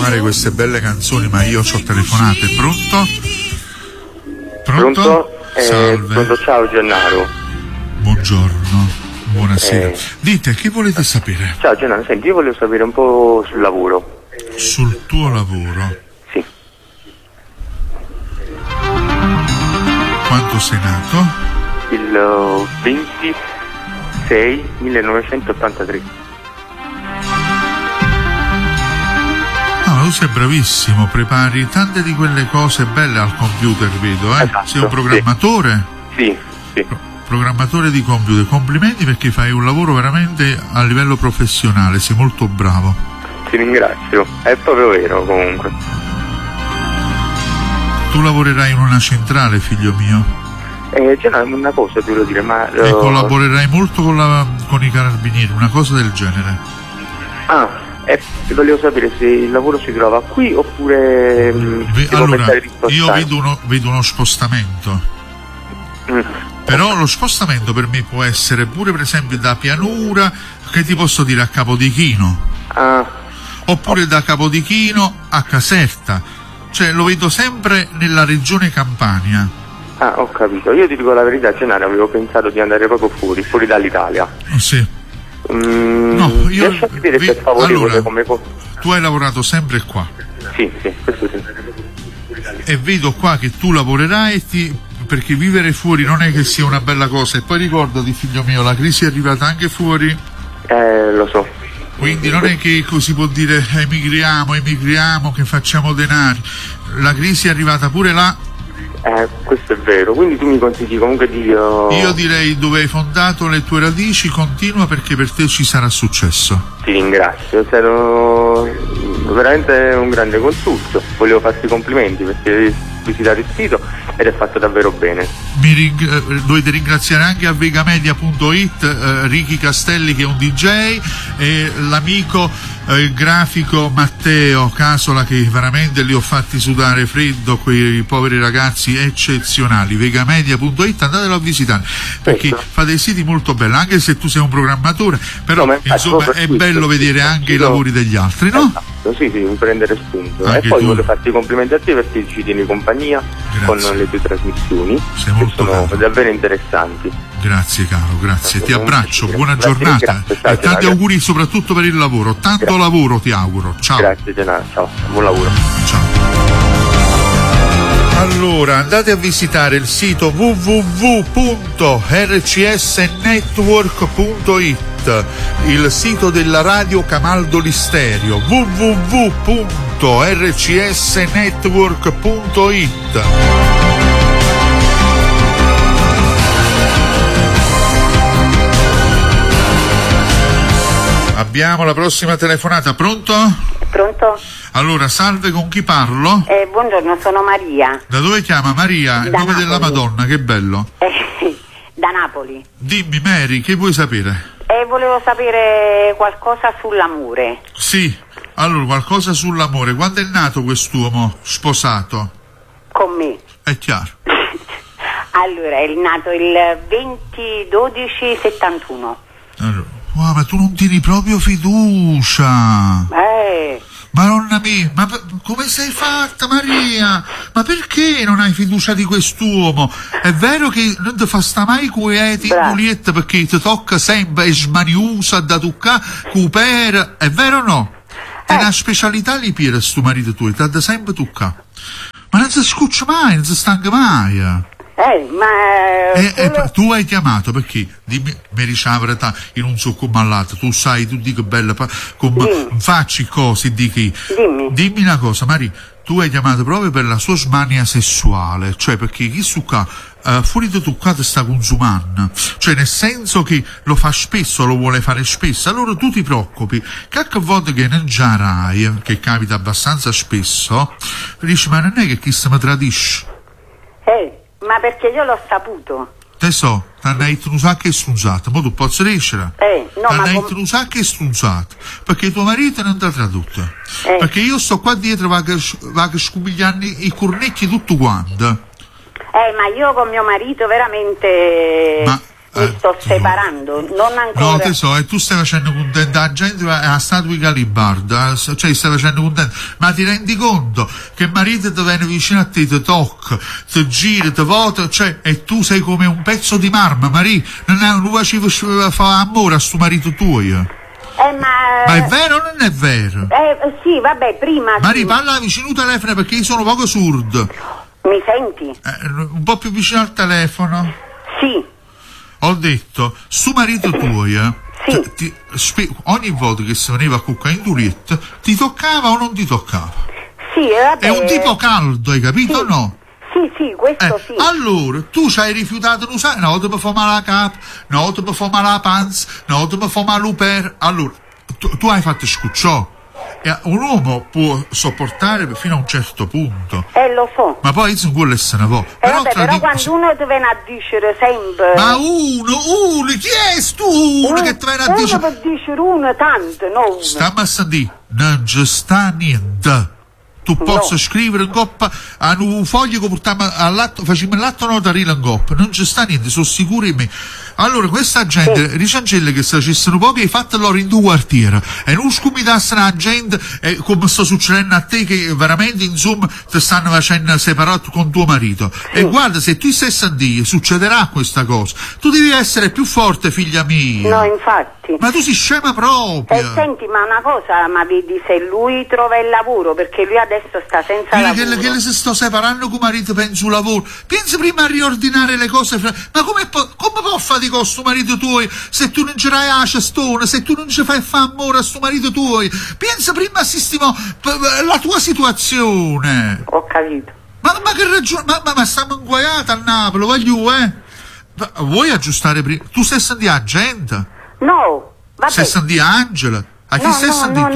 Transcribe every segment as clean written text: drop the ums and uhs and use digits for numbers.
suonare queste belle canzoni, ma io ho telefonate. Pronto? Pronto? Salve. Pronto, ciao Gennaro. Buongiorno, buonasera. Dite, che volete sapere? Ciao Gennaro, senti, io volevo sapere un po' sul lavoro. Sul tuo lavoro? Sì. Quando sei nato? Il 26 1983. Tu sei bravissimo, prepari tante di quelle cose belle al computer, vedo, eh? Esatto, sei un programmatore? Sì. Programmatore di computer, complimenti perché fai un lavoro veramente a livello professionale, sei molto bravo. Ti ringrazio, è proprio vero comunque. Tu lavorerai in una centrale, figlio mio? C'è una cosa, ti volevo dire, ma... E collaborerai molto con i carabinieri, una cosa del genere. Volevo sapere se il lavoro si trova qui oppure allora, io vedo uno spostamento. Però lo spostamento per me può essere pure per esempio da Pianura, che ti posso dire, a Capodichino. Oppure da Capodichino a Caserta. Cioè lo vedo sempre nella regione Campania. Ho capito. Io ti dico la verità, Gennaro, avevo pensato di andare proprio fuori dall'Italia. Sì. No, io riesci a vedere se è favorevole come tu hai lavorato sempre qua? Sì, questo sì. E vedo qua che tu lavorerai perché vivere fuori non è che sia una bella cosa. E poi ricordati, figlio mio, la crisi è arrivata anche fuori. Lo so. Quindi non è che così può dire emigriamo, che facciamo denari. La crisi è arrivata pure là. Questo è vero, quindi tu mi consigli comunque di... Io direi, dove hai fondato le tue radici, continua perché per te ci sarà successo. Ti ringrazio, è stato veramente un grande consulto, volevo farti i complimenti perché hai visitato il sito ed è fatto davvero bene. Dovete ringraziare anche a vegamedia.it Ricky Castelli, che è un DJ, e l'amico grafico Matteo Casola, che veramente li ho fatti sudare freddo, quei poveri ragazzi eccezionali. Vegamedia.it, andatelo a visitare perché fate dei siti molto belli, anche se tu sei un programmatore, però insomma è bello vedere anche i lavori degli altri, no? Sì, prendere spunto. Anche e poi tu. voglio farti i complimenti a te perché ci tieni compagnia. Grazie. Con le tue trasmissioni, sei molto che sono caro. davvero interessanti. Grazie caro, grazie, ti abbraccio, buona giornata e tanti auguri soprattutto per il lavoro, tanto lavoro ti auguro, ciao. Grazie Gennaro, ciao, buon lavoro. Ciao. Allora, andate a visitare il sito www.rcsnetwork.it, il sito della radio Camaldoli Stereo, www.rcsnetwork.it. Abbiamo la prossima telefonata, pronto? Pronto? Allora, salve, con chi parlo? Buongiorno, sono Maria. Da dove chiama Maria? Il nome della Madonna, che bello. Da Napoli. Dimmi Mary, che vuoi sapere? Volevo sapere qualcosa sull'amore. Sì, allora qualcosa sull'amore. Quando è nato quest'uomo sposato? Con me. È chiaro. Allora, è nato il 20/12/71. Allora, ma tu non tieni proprio fiducia. Madonna mia, ma come sei fatta Maria? Ma perché non hai fiducia di quest'uomo? È vero che non ti fa sta mai quieti in Giulietta perché ti tocca sempre e smaniusa da toccare cupera, è vero o no? È una specialità lì Piera, sto marito tuo, ti ha da sempre toccare. Ma non si scuccia mai, non si stanca mai. Tu hai chiamato perché dimmi, mi ricevere in un succo malato, tu sai, tu dico bella, facci cose, dimmi una cosa, Maria, tu hai chiamato proprio per la sua smania sessuale, cioè perché chi succa fuori di toccata sta consumando, cioè nel senso che lo fa spesso, lo vuole fare spesso, allora tu ti preoccupi che a volte che non giarai, che capita abbastanza spesso, dici ma non è che chi se mi tradisce? Ma perché io l'ho saputo. Te so, t'hanno detto un sacco e strunzato, ma tu posso riuscire? T'hanno detto un sacco e strunzato, perché tuo marito non ti ha tradotto. Perché io sto qua dietro, vado scumigliando i cornetti tutto quanto. Ma io con mio marito veramente... mi sto separando, non ancora. No, tesoro, e tu stai facendo contenta la gente a statua di Galibarda, cioè stai facendo contenta, ma ti rendi conto che il marito ti viene vicino a te, ti tocca, ti gira, ti vota, cioè, e tu sei come un pezzo di marmo, Maria, non facevi fare amore a sto marito tuo. Ma è vero o non è vero? Sì, vabbè, prima. Maria, sì. parla vicino al telefono perché io sono poco surdo. Mi senti? Un po' più vicino al telefono. Sì. Ho detto, su marito tuo, Sì. ogni volta che si veniva a cuccare in Durietta, ti toccava o non ti toccava? Sì, vabbè. È un tipo caldo, hai capito o sì. no? Sì, questo sì. Allora, tu ci hai rifiutato di usare, una volta per fare la capa, una volta per fare la panza, una volta per fare l'uper. Allora, tu hai fatto scucciò. E un uomo può sopportare fino a un certo punto. Lo so. Ma poi non vuole essere ne può. Però quando uno ti viene a dire sempre. Ma uno, chi è uno che ti viene a dire? Uno per dire uno tanto, no uno. Stiamo a sentire, non ci sta niente. Tu possa scrivere in coppa a un foglio che portiamo all'atto, facciamo l'atto notarile in coppa, non ci sta niente, sono sicuro di me. Allora questa gente, ricancella che se facessero pochi, hai fatto loro in due quartieri e non scomitassero la gente come sta succedendo a te, che veramente insomma ti stanno facendo separato con tuo marito. E guarda, se tu stessa a Dio succederà questa cosa, tu devi essere più forte, figlia mia. No, infatti. Ma tu sei scema proprio. Senti, ma una cosa, ma vedi, se lui trova il lavoro, perché lui adesso sta senza lavoro. Che le si sta separando con marito per il suo lavoro, pensa prima a riordinare le cose. Ma come può fare di questo marito tuo se tu non ce l'hai a cestone, se tu non ci fai fare amore a sto marito tuo? Pensa prima a sistemare la tua situazione. Ho capito. Ma che ragione? Ma stiamo inguaiati a Napoli, voglio, vuoi aggiustare prima? Tu stai sentendo la gente? No, vabbè. Stai sentendo Angela? A chi stai sentendo?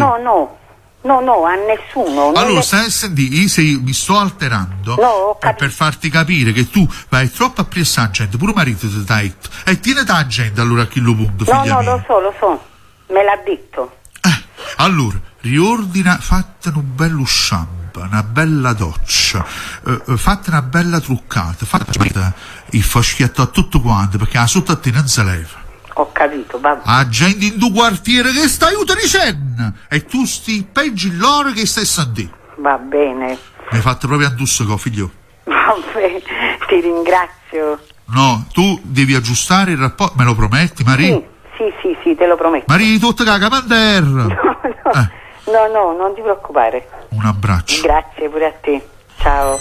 No, a nessuno. Allora, stai a sentire, mi sto alterando per farti capire che tu vai troppo appresso alla gente, pure marito ti dai, e tieni la gente allora a chi lo punto, figlia mia. Lo so, me l'ha detto. Allora, riordina, fatta un bello shampoo, una bella doccia, fatta una bella truccata, fatta il fascietto a tutto quanto, perché la sotto a te non si leva. Ho capito, vabbè. A gente in tuo quartiere che sta aiuto dicendo e tu sti peggio loro che stai sentendo. Va bene. Mi hai fatto proprio addosso, figlio. Vabbè, ti ringrazio. No, tu devi aggiustare il rapporto, me lo prometti, Maria? Sì, te lo prometto. Maria, tutta caga a terra. No, non ti preoccupare. Un abbraccio. Grazie pure a te. Ciao.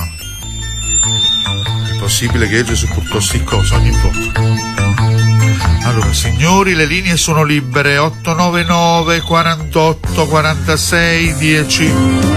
È possibile che Gesù sopportò sti cose ogni volta. Allora, signori, le linee sono libere. 899 48 46 10.